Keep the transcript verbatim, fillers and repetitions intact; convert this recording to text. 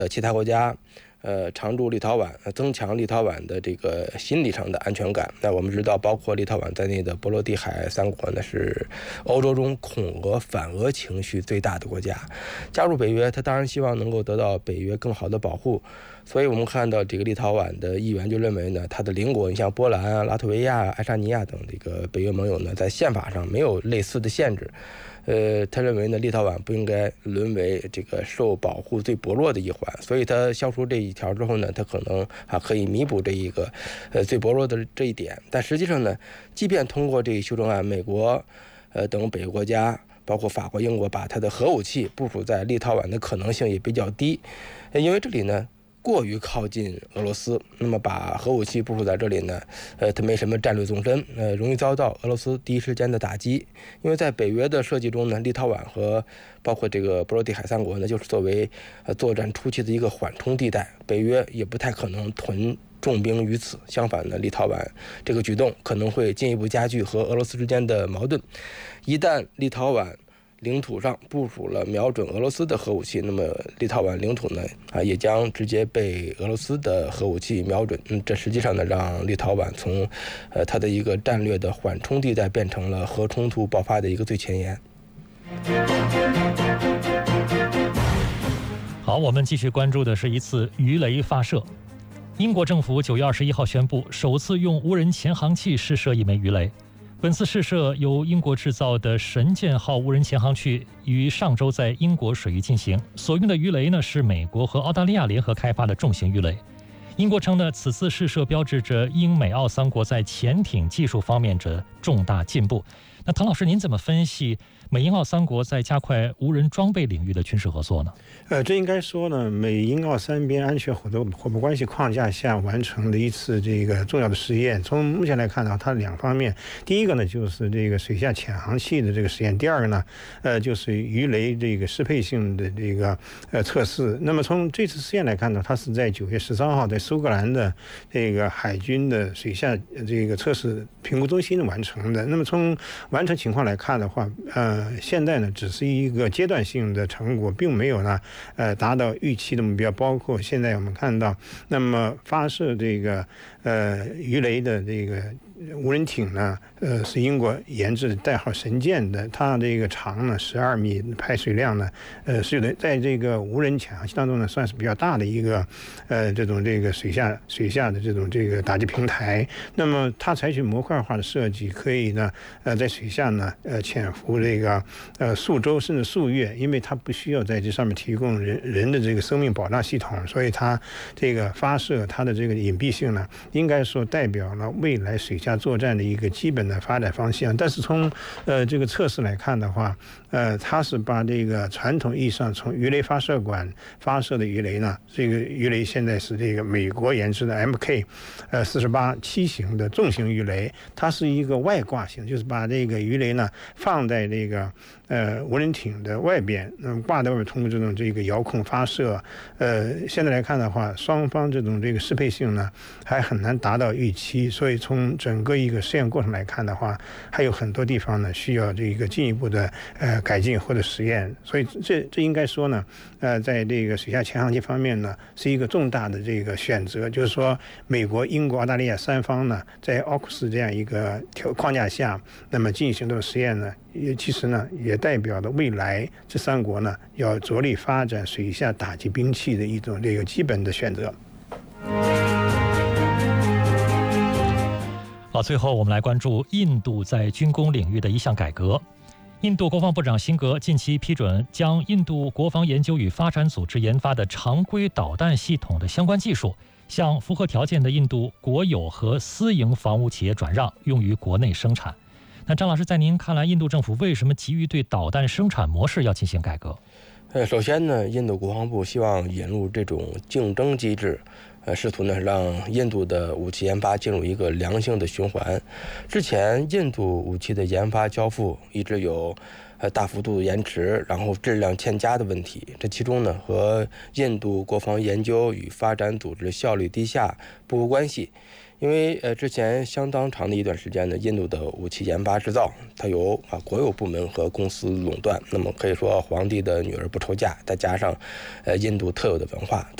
呃其他国家。呃，常驻立陶宛，增强立陶宛的这个心理上的安全感。那我们知道，包括立陶宛在内的波罗的海三国呢，是欧洲中恐俄反俄情绪最大的国家。加入北约，他当然希望能够得到北约更好的保护。所以我们看到这个立陶宛的议员就认为呢，他的邻国，你像波兰啊、拉脱维亚、爱沙尼亚等这个北约盟友呢，在宪法上没有类似的限制。呃，他认为呢，立陶宛不应该沦为这个受保护最薄弱的一环，所以他消除这一条之后呢，他可能啊可以弥补这一个呃最薄弱的这一点。但实际上呢，即便通过这一修正案，美国呃等北约国家，包括法国、英国，把它的核武器部署在立陶宛的可能性也比较低，因为这里呢过于靠近俄罗斯，那么把核武器部署在这里呢，呃，它没什么战略纵深，呃，容易遭到俄罗斯第一时间的打击。因为在北约的设计中呢，立陶宛和包括这个波罗的海三国呢，就是作为呃作战初期的一个缓冲地带，北约也不太可能屯重兵于此。相反呢，立陶宛这个举动可能会进一步加剧和俄罗斯之间的矛盾。一旦立陶宛领土上部署了瞄准俄罗斯的核武器，那么立陶宛领土呢啊也将直接被俄罗斯的核武器瞄准。嗯，这实际上呢让立陶宛从呃它的一个战略的缓冲地带变成了核冲突爆发的一个最前沿。 好，我们继续关注的是一次鱼雷发射。英国政府九月二十一号宣布，首次用无人潜航器试射一枚鱼雷。本次试射由英国制造的神剑号无人潜航器于上周在英国水域进行，所用的鱼雷呢是美国和澳大利亚联合开发的重型鱼雷。英国称呢，此次试射标志着英美澳三国在潜艇技术方面的重大进步。那唐老师，您怎么分析美英澳三国在加快无人装备领域的军事合作呢？ 呃，这应该说呢，美英澳三边安全合作伙伴关系框架下完成的一次这个重要的实验。从目前来看呢，它两方面，第一个呢就是这个水下潜航器的这个实验，第二个呢，呃，就是鱼雷这个适配性的这个呃测试。那么从这次实验来看呢，它是在九月十三号在苏格兰的这个海军的水下这个测试评估中心完成的。那么从完成情况来看的话，呃，现在呢只是一个阶段性的成果，并没有呢，呃，达到预期的目标。包括现在我们看到，那么发射这个呃鱼雷的这个无人艇呢，呃，是英国研制的，代号神剑的，它这个长呢十二米，排水量呢，呃，是的，在这个无人潜航器当中呢，算是比较大的一个，呃，这种这个水下水下的这种这个打击平台。那么它采取模块化的设计，可以呢，呃，在水下呢，呃，潜伏这个呃数周甚至数月，因为它不需要在这上面提供人人的这个生命保障系统，所以它这个发射它的这个隐蔽性呢，应该说代表了未来水下作战的一个基本的发展方向。但是从呃这个测试来看的话，呃，它是把这个传统意义上从鱼雷发射管发射的鱼雷呢，这个鱼雷现在是这个美国研制的 M K 呃四十八七型的重型鱼雷，它是一个外挂型，就是把这个鱼雷呢放在这个呃无人艇的外边，那么挂在外面，通过这种这个遥控发射。呃，现在来看的话，双方这种这个适配性呢还很难达到预期，所以从整个一个实验过程来看的话，还有很多地方呢需要这个进一步的呃改进或者实验。所以这这应该说呢，呃，在这个水下潜航器方面呢，是一个重大的这个选择，就是说美国、英国、澳大利亚三方呢，在奥库斯这样一个条框架下，那么进行这个实验呢，也其实呢也代表了未来这三国呢要着力发展水下打击兵器的一种这个基本的选择。 好，最后我们来关注印度在军工领域的一项改革。印度国防部长辛格近期批准将印度国防研究与发展组织研发的常规导弹系统的相关技术向符合条件的印度国有和私营防务企业转让，用于国内生产。那张老师，在您看来，印度政府为什么急于对导弹生产模式要进行改革？ 呃，首先呢，印度国防部希望引入这种竞争机制，呃，试图呢让印度的武器研发进入一个良性的循环。之前，印度武器的研发交付一直有呃大幅度延迟，然后质量欠佳的问题。这其中呢，和印度国防研究与发展组织效率低下不无关系。 因为呃之前相当长的一段时间呢，印度的武器研发制造它由啊国有部门和公司垄断，那么可以说皇帝的女儿不愁嫁，再加上呃印度特有的文化。